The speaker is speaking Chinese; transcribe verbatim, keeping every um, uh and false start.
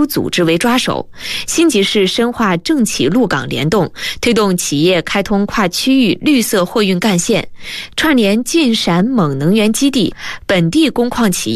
组织为抓手，新集市深化政企陆港联动，推动企业开通跨区域绿色货运干线，串联晋陕锰能源基地、本地工矿企业